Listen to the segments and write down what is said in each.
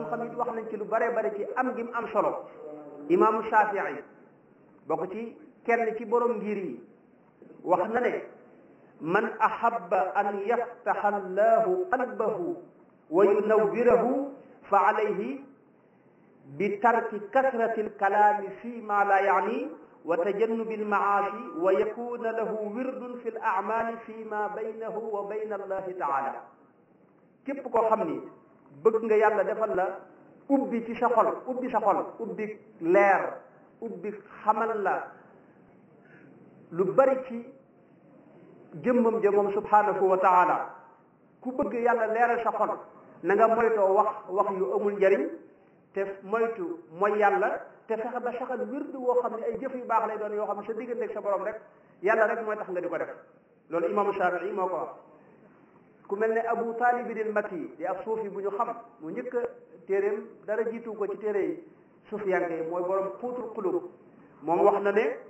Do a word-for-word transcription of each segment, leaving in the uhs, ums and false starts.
xam-xam it wax nañ ci lu bare bare ci am gi mu am solo. imaamu Shafii bokk ci kenn ci borom ngir yi wax na ne man ahabba an yaftaha allahu qalbahu wa yunawwirahu fa alayhi bi tarki kasrati alkalaami fi ma la yaani wa tajannubi almaasi wa yakuna lahu wirdun fi alacmaali fi ma baynahu wa bayna allahi taala. képp koo xam ni bëgg nga yàlla defal la ubbi ci sa xol ubbi sa xol ubbi leer ubbi xamal la lu bari ci jëmmam ja moom subhanahu wa taala. ku bëgg yàlla leeral sa xol na nga moytoo wax wax yu amul njariñ te moytu mooy yàlla te fexe ba saxal wird woo xam ne ay jëf yu baax lay doon yoo xam ne sa diggante ak sa borom rek yàlla rek mooy tax nga di ko def. loolu imaamu Shafii moo ko wax. ku mel ne Abu Talib al Makki di ab suufi bu ñu xam mu njëkk a téeréem dara jiitu ko ci téere yi suufiyanke yi mooy borom xuutul xulub moom wax na ne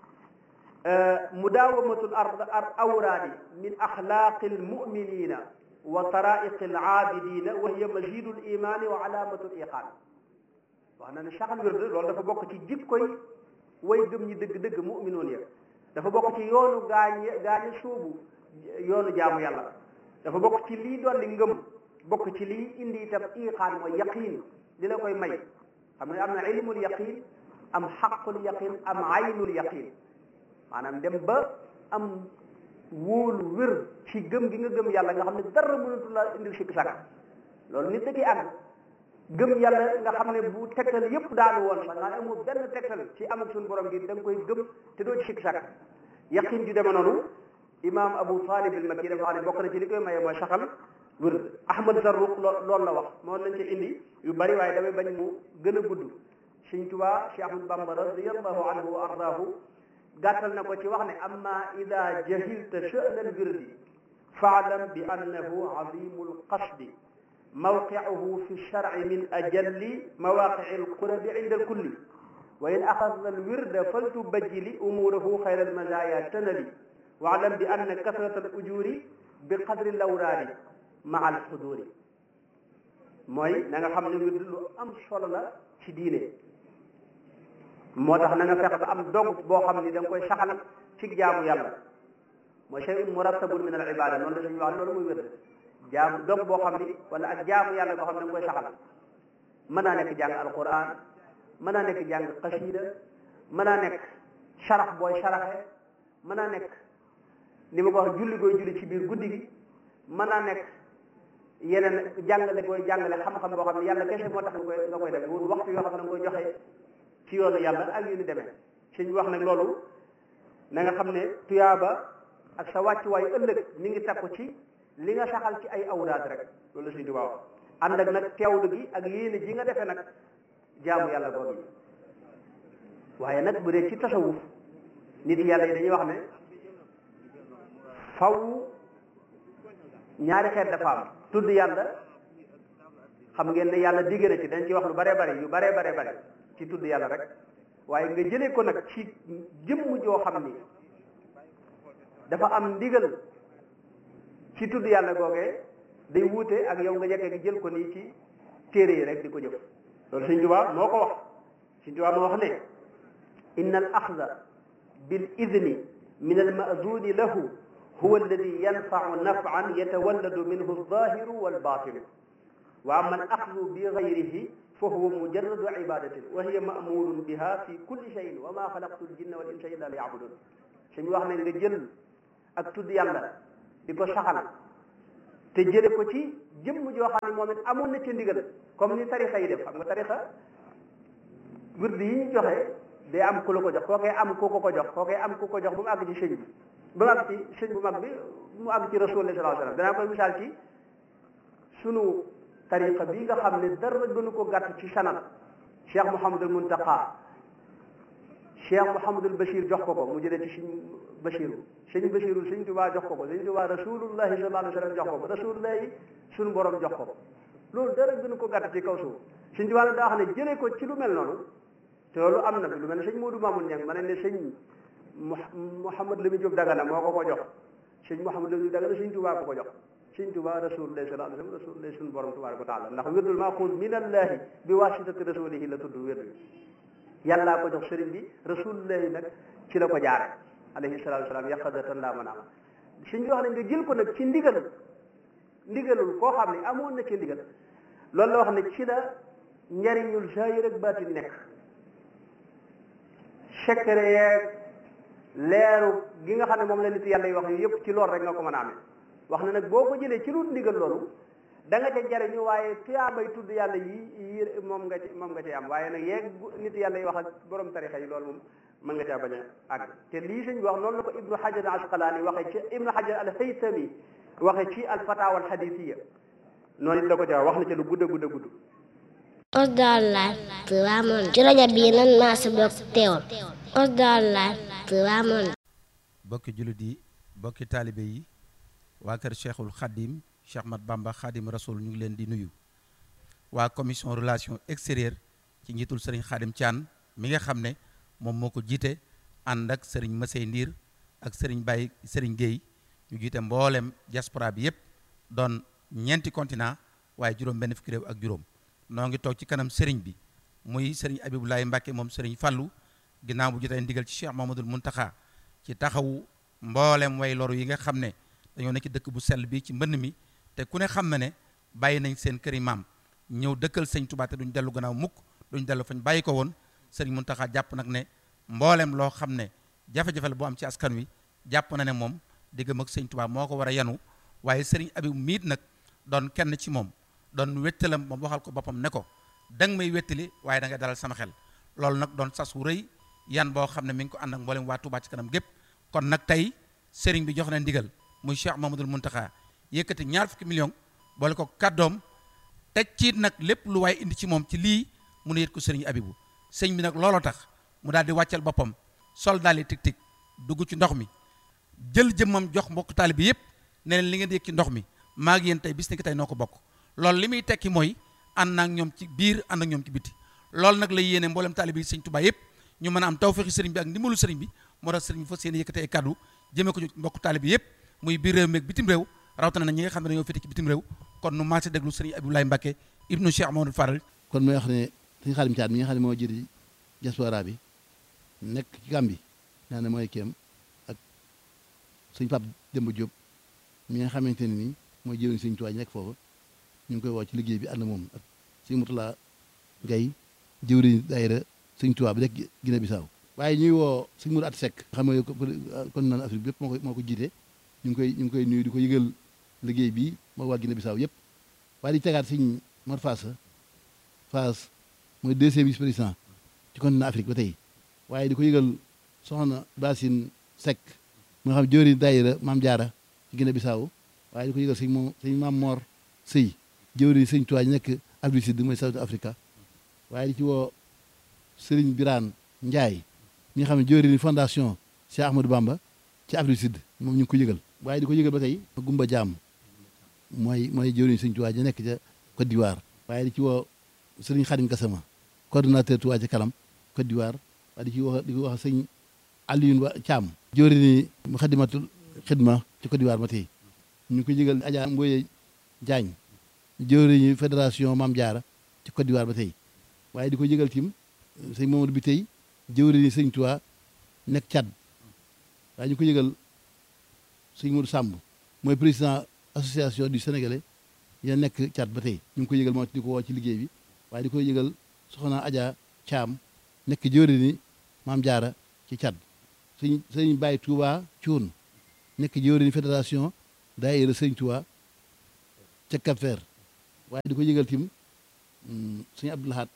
mudaawamatul ar awraadi min axlaaqi almuminina wa taraiqi alaabidina wa hiya mazidu alimani wa alaamatu liqaan. wax na ne saxal wird loolu dafa bokk ci jikkoy way gëm ñi dëgg-dëgg muminoon ya dafa bokk ci yoonu gaañ gaañi suubu yoonu jaamu yàlla dafa bokk ci lii dolli ngëm bokk ci lii indi itam iqaan mooy yaqiin li la koy may. xam ne am na ilmul yaqiin am xaqul yaqiin am aynul yaqiin maanaam dem ba am wóolu wér ci gëm gi nga gëm yàlla nga xam ne dara mënatu la indil sikk sàkk. loolu nit da ciy àgg gëm yàlla nga xam ne bu tegtal yépp daanu woon sax nga amul benn tegtal ci amul suñu borom gi da nga koy gëm te doo ci sikk sàkk. yaqiin ju deme noonu imaam Abu Talib al Makki dafa xam ne bokk na ci li koy maye mooy saxal wird. Ahmad Zarruq loolu la wax moo nañ ci indi yu bari waaye damay bañ mu gën a gudd. Sëñ Tuubaa Cheikh Ahmad Bamba radiyallahu anhu wa ardaahu gàttal na ko ci wax ne amma ida jahilta sha'na al wirdi fa'lam bi annahu azimu al qasdi mawqi'uhu fi shar'i min ajalli mawaqi'i al qurabi 'inda al kulli wa in akhadha al wirda faltubajjili umurahu khayra al mazaya tanali wa'lam bi anna kasrata al ujuri bi qadri al awraadi ma'a al huduri. mooy na nga xam ne wird lu am solo la ci diine. moo tax na nga fexe ba am dog boo xam ni da nga koy saxal ci jaamu yàlla mooy shay'un murattabun min al ibada noonu la suñu wax loolu muy wird. jaamu dog boo xam ni wala ak jaamu yàlla boo xam ne da nga koy saxal mën naa nekk jàng alquran mën naa nekk jàng xasida mën naa nekk sarax booy saraxe mën naa nekk ni ma ko wax julli gooy julli ci biir guddi gi mën naa nekk yeneen jàngale gooy jàngale xam-xam boo xam ne yàlla kese moo tax nga koy nga koy def wut waxtu yoo xam ne da nga koy joxe ci yoonu yàlla ak yu ni demee. suñ wax nag loolu na nga xam ne tuyaaba ak sa wàccuwaay ëllëg mi ngi takku ci li nga saxal ci ay awraad rek loolu la suñ tubaab wax ànd ak nag teewlu gi ak yéene ji nga defee nag jaamu yàlla boobu yi. waaye nag bu dee ci tasawuf nit yàlla yi dañuy wax ne faw ñaari xeet dafa am tudd yàlla xam ngeen ne yàlla digg na ci dañ ci wax lu bare bare yu bare bare bare ci tudd yàlla rek waaye nga jëlee ko nag ci jëmm joo xam ni dafa am ndigal ci tudd yàlla googee day wuute ak yow nga jekkee gi jël ko nii ci téere yi rek di ko jëf. loolu Sëñ Tuubaa moo ko wax Sëñ Tuubaa moo wax ne inna al axda bil idni min al ma'zuni lahu huwa alladi yanfau nafan yatawalladu minhu alzahiru walbatinu wa amma al axdu bi gayrihi fa huwa mujarradu ibadatin wa hiya ma'murun biha fi kulli shay'in wa ma xalaqtu aljinna wal insa illa liya'budun. suñu wax ne nga jël ak tudd yàlla di ko saxal te jële ko ci jëmm joo xam ne moom it amoon na ci ndigal comme ni tarixa yi def. xam nga tarixa wird yi ñu joxe day am ku la ko jox kookee am ku ko ko jox kookee am ku ko jox ba mu àgg ci sëñ bi ba mu àgg ci sëñ bu mag bi mu àgg ci rasul sallallahu alayhi wasallam. danaa koy misaal ci sunu tariqa bi nga xam ne dara gënu ko gàtt ci sanad Cheikh Mouhamadul Muntaqa Cheikh Mouhamadul Bachir jox ko ko mu jëlee ci sëñ Bachiru sëñ Bachiru sëñ Tuubaa jox ko ko sëñ Tuubaa rasulullahi sallallahu alayhi wasallam jox ko ko rasulullahi sunu borom jox ko ko. loolu dara gënu ko gàtt ci kaw suuf sëñ Tuubaa daa wax ne jëlee ko ci lu mel noonu te loolu am na lu mel ne sëñ Modou Mamoun Niang ma ne ne sëñ Mouhamad Lamine Diop Dagana moo ko ko jox sëñ Mouhamad Lamine Diop Dagana sëñ Tuubaa ko ko jox Sëñ Tuubaa rasulullahi sallallahu alayhi wa sallam rasulullahi suñu borom tabaaraka wa taala ndax wirdul maaxuuz minallahi bi waasitati rasulihi la tudd wird bi yàllaa ko jox sëriñ bi rasulullahi nag ci la ko jaare alayhi salaatu wa salaam yaqadatan laa manaama suñ bi wax ne nga jël ko nag ci ndigal ndigalul koo xam ne amoon na ci ndigal loolu la wax ne ci la njariñul zaahir ak baatin nekk secret yeeg leeru gi nga xam ne moom la nit yàlla yi wax yu yëpp ci loolu rek nga ko mën a amee wax na nag boo ko jëlee ci lu ndigal loolu da nga ca jariñu waaye tuyaabay tudd yàlla yi yi moom nga ci moom nga ci am waaye nag yeeg nit yàlla yi wax ak borom tarixa yi loolu moom mën nga caa bañ a àgg te lii sëñ bi wax noonu la ko ibnu hajar al asqalaani waxee ci ibnu hajar al haytami waxee ci al fatawa al hadithiya noonu it la ko ca wax na ca lu gudd a gudd a gudd Osdar Live Tivaouane ci rajo bii nan maa si bokk teewal Osdar Live Tivaouane bokki jullit yi bokki taalibe yi waa kër Cheikhul Khadim Cheikh Mat Bamba Khadim Rasoul ñu ngi leen di nuyu waa commission relation extérieure ci njiitul sëriñ Khadim Thian mi nga xam ne moom moo ko jiite ànd ak sëriñ Masey Ndiir ak sëriñ Baye sëriñ Guèye ñu jiite mboolem diaspora bi yëpp doon ñeenti continent waaye juróom benn fukki réew ak juróom noo ngi toog ci kanam sëriñ bi muy sëriñ Abibulaay Mbàkke moom sëriñ Fallu ginnaaw bu jotee ndigal ci Cheikh Mamadul Muntaxa ci taxawu mboolem way loru yi nga xam ne dañoo nekk ci dëkk bu sell bi ci mbënn mi te ku ne xam na ne bàyyi nañ seen këri maam ñëw dëkkal sëñ Tuubaa te duñ dellu gannaaw mukk duñ dellu fañ bàyyi ko woon sëriñ Muntaxa jàpp nag ne mboolem loo xam ne jafe-jafe la boo am ci askan wi jàpp na ne moom diggam ak sëñ Tuubaa moo ko war a yanu waaye sëriñ Abib miit nag doon kenn ci moom doon wettalam moom waxal ko boppam ne ko danga may wettali waaye da nga dalal sama xel loolu nag doon sas wu rëy yan boo xam ne mi ngi ko ànd ak mboolem waa Tuubaa ci kanam gépp kon nag tey sëriñ bi jox na ndigal muy Cheikh Mamadul Muntaxa yëkkati ñaar fukki million boole ko kàddoom teg ci nag lépp lu waaye indi ci moom ci lii mu ne yët ko sëriñ Abibu sëñ bi nag looloo tax mu daal di wàccal boppam sol daal di tig-tig dugg ci ndox mi jël jëmmam jox mbokk taalibe bi yëpp ne leen li ngeen di yëg ci ndox mi maa ngi yéen tey bis ni ki tey noo ko bokk loolu li muy tekki mooy ànd naag ñoom ci biir ànd ak ñoom ci biti loolu nag la yéene mboolem taalibe yi sëñ Tuubaa yëpp ñu mën a am tawfeexi sëriñ bi ak ndimbalu sëriñ bi moo tax sëriñ bi fas yéene yëkkate ay kàddu jëmee ko ci mbokk taalibe bi yëpp muy biir réew mi ak bitim réew rawatina na ñi nga xam ne dañoo féete ci bitim réew kon nu maase déglu sëriñ Abdoulaye Mbacke ibnu Cheikh Mamadou Faral kon mooy wax ne sëñ Xaadim Caat mi nga xam ne moo jiite diaspora bi nekk ci Gàmbi naa ne mooy kéem ak sëñ Pape Demba Diop mi nga xamante ne nii mooy jëriñ sëñ Tuubaa nekk foofu ñu ngi koy woo ci liggéey bi ànd moom ak sëñ Murtala Gay jëwriñ daayira sëñ Tuubaa bi nekk Guinée Bissau waaye ñuy woo sëñ Mourou At Seck xam nga kon naan Afrique bi yëpp moo ko moo ko jiite ñu ngi koy ñu ngi koy nuyu di ko yëgal liggéey bi moo waa Guinée Bissau yëpp waaye di tegaat sëñ Mor Fass Fass mooy deuxième vice président ci continent Afrique ba tey waaye di ko yëgal soxna Basine Seck mu nga xam jëwriñ daayira Maam Jaara ci Guinée Bissau waaye di ko yëgal sëñ moom sëñ Maam Mor Sëy jëwriñ sëñ Tuubaa nekk Afrique Sud mooy South Africa waaye di ci woo Sëriñ Biraan Njaay ñi nga xam ne jëwriñ fondation Cheikh Ahmadou Bamba ci Afrique Sud moom ñu ngi ko yëgal waaye di ko yëgal ba tey Gumba Jaam mooy mooy jëwriñ sëñ Tuubaa ja nekk ca Côte d'Ivoire waaye di ci woo Sëriñ Xadim Gassama coordonnateur Tuubaa ci kanam Côte d'Ivoire waaye di ci wax di ko wax sëñ Alioune Wa Thiam jëwriñ Muxaddamatul Xidma ci Côte d'Ivoire ba tey ñu ngi ko yëgal Adja Mboye Diagne jëwriñu fédération Maam Jaara ci Côte d'Ivoire ba tey waaye di ko yëgal tim sëñ Mamadou bi tey jëwriñu sëñ Tuubaa nekk Tchad waaye ñu ko yëgal sëñ Modou Samb mooy président association du Sénégalais ya nekk Tchad ba tey ñu ngi ko yëgal moo di ko woo ci liggéey bi waaye di ko yëgal soxna Adja Thiam nekk jëwriñu Maam Jaara ci Tchad sëñ sëñ Baye Touba Thioune nekk jëwriñu fédération daayira sëñ Tuubaa ca Cap-Vert waaye di ko yëgal tim sëñ Abdou Lahad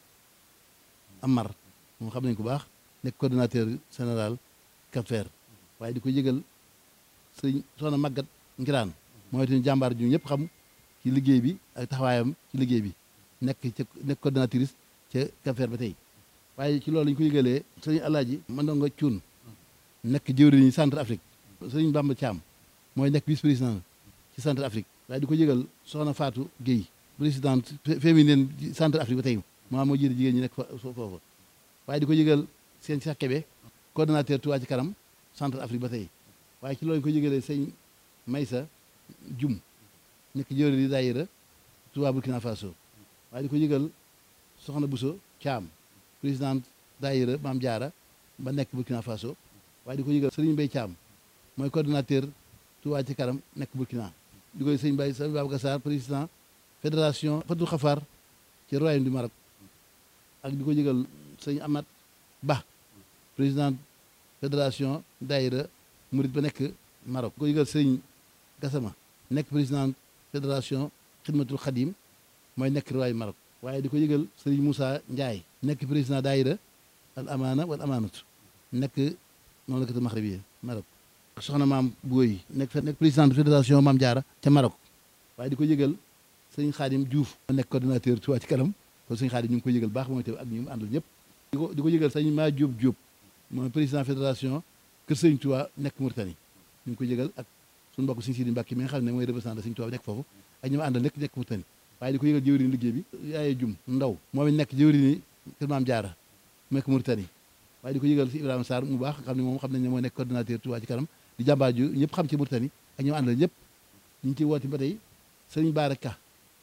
Amar moom xam nañ ko baax nekk coordonnateur général Cap-Vert waaye di ko yëgal sëñ soxna Magat Ngiraan mooy tamit jàmbaar ju ñëpp xam ci liggéey bi ak taxawaayam ci liggéey bi nekk ca nekk coordonnatrice ca Cap-Vert ba tey waaye ci loolu lañu ko yëgalee sëñ Alaaji Mandongo Cuun nekk jëwriñu centre Afrique sëñ Bamba Thiam mooy nekk vice président ci centre Afrique waaye di ko yëgal soxna Fatou Guèye présidente féminine centre Afrique ba tey maa moo jiite jigéen ñi nekk foofu waaye di ko yëgal seen Cheikh Kébé coordonnateur Touba ci kanam centre Afrique ba tey waaye ci loolu ñu ko yëgalee sëñ Maysa Jum nekk jëwri di daayira Touba Burkina Faso waaye di ko yëgal soxna Bousso Thiam présidente daayira Maam Jaara ba nekk Burkina Faso waaye di ko yëgal Serigne Mbaye Thiam mooy coordonnateur Touba ci kanam nekk Burkina di koy sëñ Baye sëñ Babacar Sarr président fédération Fatou Khafar ci royaume du Maroc ak di ko yëgal sëñ Amat Ba président fédération daayira Murid ba nekk Maroc di ko yëgal sëñ Gassama nekk président fédération Xidmatul Xadim mooy nekk royaume Maroc waaye di ko yëgal sëriñ Moussa Ndiaye nekk président daayira al amaana wal amaanatu nekk noonu la ko Maxribi Maroc soxna maam Booy nekk nekk président fédération Maam Jaara ca Maroc waaye di ko yëgal sëñ Xaadim Diouf nekk coordonnateur Touba ci kanam kon sëñ Xaadim ñu ngi ko yëgal baax mooy tamit ak ñu mu àndal ñëpp di ko di ko yëgal sëñ maa Diop Diop mooy président fédération kër sëñ Touba nekk Mauritanie ñu ngi ko yëgal ak suñu mbokk sëñ Sidi Mbàkke mi nga xam ne mooy représentant sëñ Touba nekk foofu ak ñu mu àndal nekk nekk Mauritanie waaye di ko yëgal jëwriñ liggéey bi yaaye jum ndaw moom it nekk jëwriñ kër Maam Jaara nekk Mauritanie waaye di ko yëgal si Ibrahima Sarr mu baax xam ne moom xam nañ ne mooy nekk coordonnateur Touba ci kanam di jàmbaar ju ñëpp xam ci Mauritanie ak ñoom àndal ñëpp ñu ngi ciy woote ba tey sëñ Baraka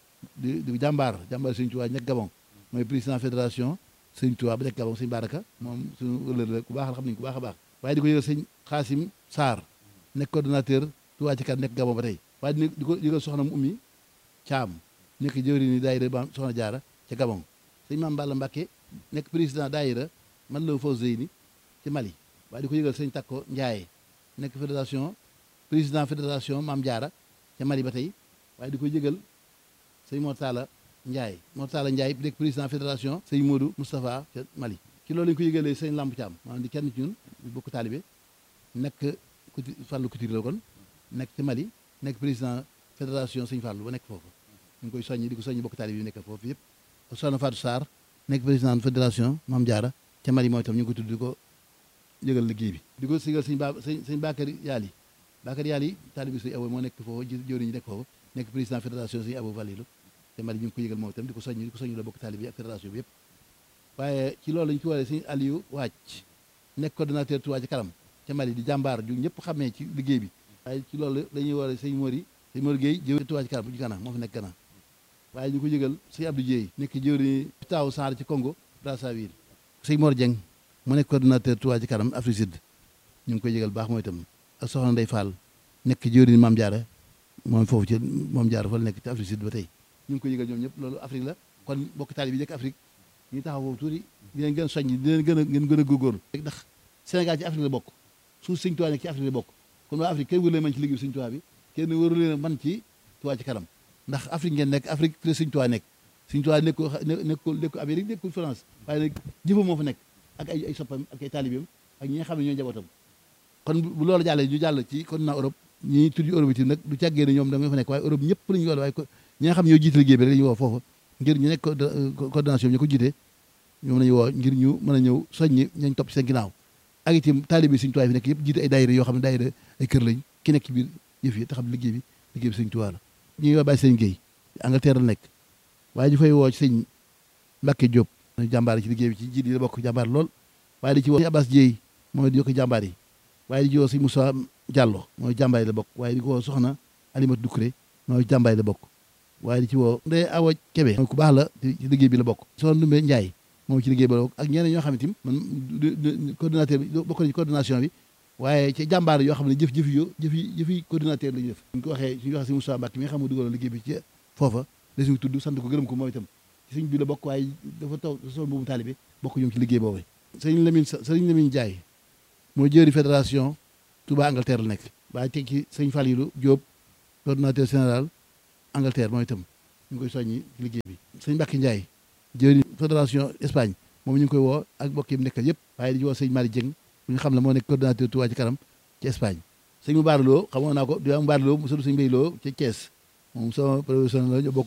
di di jàmbaar jàmbaar sëñ Touba nekk Gabon mooy président fédération sëñ Touba ba nekk Gabon sëñ Baraka moom suñu wëlër la ku baax la xam nañ ku baax a baax waaye di ko yëgal sëñ Xaasim Sarr nekk coordonnateur Touba ci kanam nekk Gabon ba tey waaye di ko yëgal soxna mu ummi Caam nekk jëwriñ ni daayira ba soxna Jaara ca Gabon sëñ Maam Balla Mbàkke nekk président daayira man la Fawzeyni ci Mali waaye di ko yëgal sëñ Takko Ndiaye nekk fédération président fédération Maam Jaara ca Mali ba tey waaye di ko yëgal sëñ Mortala Ndiaye Mortala Ndiaye nekk président fédération sëñ Modou Moustapha ca Mali ci loolu lañu ko yëgalee sëñ Lamp Thiam maanaam di kenn ci ñun bokk taalibe nekk kuti Fàllu Couture la kon nekk ci Mali nekk président fédération sëñ Fàllu ba nekk foofu ñu ngi koy soññi di ko soññi bokk taalibe yi nekk foofu yëpp soxna Fatou Sarr nekk président fédération Maam Jaara ca Mali mooy itam ñu ngi ko tudd di ko yëgal liggéey bi di ko sigal sëñ ba sëñ sëñ Bakary Yaali Bakary Yaali taalibe sëñ Abo moo nekk foofu jëwriñ ñi nekk foofu nekk président fédération sëñ Abo Valilu te Mali ñu ngi ko yëgal moom itam di ko soññi di ko soññi la bokk taalibe yi ak fédération bi yëpp waaye ci loolu lañu ko waree sëñ Aliou Wàcc nekk coordonnateur Touba ci kanam ca Mali di jàmbaar ju ñëpp xamee ci liggéey bi waaye ci loolu dañuy waree sëñ Mori sëñ Mori Gueye jëwriñ Touba ci kanam bu ci Gana moo fi nekk Gana waaye ñu ko yëgal sëñ Abdou Dieye nekk jëwriñ taaw Sarr ci Congo Brazzaville sëñ Mor Dieng mu nekk coordonnateur Touba ci kanam Afrique Sud ñu ngi koy yëgal baax mooy itam ak soxna Ndey Fall nekk jëwriñ Maam Jaara moom foofu ci Maam Jaara fa la nekk ci Afrique Sud ba tey ñu ngi koy yëgal ñoom ñëpp loolu Afrique la kon bokk taali bi nekk Afrique ñu taxaw foofu tuuti di leen gën a soññ di leen gën a ngeen gën a góorgóorlu ndax Sénégal ci Afrique la bokk suuf sëñ Touba nekk ci Afrique la bokk kon waa Afrique kenn wëru leen man ci liggéey sëñ Touba bi kenn wëru leen man ci Touba ci kanam ndax Afrique ngeen nekk Afrique fi la sëñ Touba nekk sëñ Touba nekkul nekkul nekkul Amérique nekkul France waaye nag jëfam moo fa nekk ak ay ay soppam ak ay taalibeem ak ñi nga xam ne ñooy njabootam kon bu loolu jàllee ñu jàll ci continent Europe ñi tudd Europe yi nag du càggee ne ñoom da nga fa nekk waaye Europe ñëpp la ñu woo waaye ñi nga xam ne ñoo jiite liggéey bi rek la ñu woo foofu ngir ñu nekk coordination ñu ko jiite ñoom la ñu woo ngir ñu mën a ñëw soññi ñañ topp ci seen ginnaaw ak itam taalibe Sëñ Tuubaa fi nekk yëpp jiite ay daayira yoo xam ne daayira ay kër lañ ki nekk ci biir yëf yi te xam liggéey bi liggéey bi Sëñ Tuubaa la ñuy woo bàyyi sëñ Guèye Angleterre la nekk waaye ñu fay woo ci sëñ Mbàkke Diop jàmbaar ci liggéey bi ci jiit yi la bokk jàmbaar lool waaye di ci woo Abbas Dieye mooy di yokk jàmbaar yi waaye di ci woo sëñ Moussa Diallo mooy jàmbaar yi la bokk waaye di ko woo soxna Alimatu Dukuré mooy jàmbaar yi la bokk waaye di ci woo Ndeye Awa Kébé mooy ku baax la ci liggéey bi la bokk soxna Ndumbe Ndiaye moom ci liggéey bi la bokk ak ñeneen ñoo xam ne tim man coordinateur bi bokk nañu coordination bi waaye ci jàmbaar yoo xam ne jëf jëf yo jëf yi jëf yi coordinateur la ñu def ñu ko waxee suñu waxee si Moussa Mbacke mi nga xam ne dugaloon liggéey bi ci foofa la suñu tudd sant ko gërëm ko moom itam ci suñ bi la bokk waaye dafa taw sol boobu taalibe bokk ñoom ci liggéey boobu sëriñ Lamine sëriñ Lamine Ndiaye mooy jëri fédération Touba Angleterre la nekk waaye teg ci sëñ Falilou Diop coordinateur général Angleterre mooy itam ñu ngi koy soññi ci liggéey bi sëñ Mbacke Ndiaye jëri fédération Espagne moom ñu ngi koy woo ak mbokk yi mu nekkal yëpp waaye di woo sëñ Mari Dieng bu ñu xam ne moo nekk coordinateur Touba ci kanam ci Espagne sëñ mu baaraloo xamoon naa ko di am baaraloo mu sëñ Mbay Loo ci Thiès moom sama professionnel la ñu bokk